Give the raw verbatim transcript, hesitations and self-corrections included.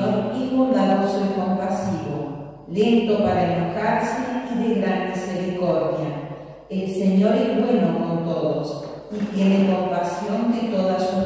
Señor es bondadoso y compasivo, lento para enojarse y de gran misericordia. El Señor es bueno con todos y tiene compasión